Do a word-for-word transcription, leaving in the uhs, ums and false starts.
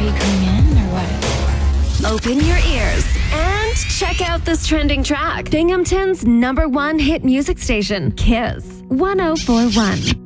you coming in or what? Open your ears and check out this trending track. Binghamton's number one hit music station, Kiss one oh four one.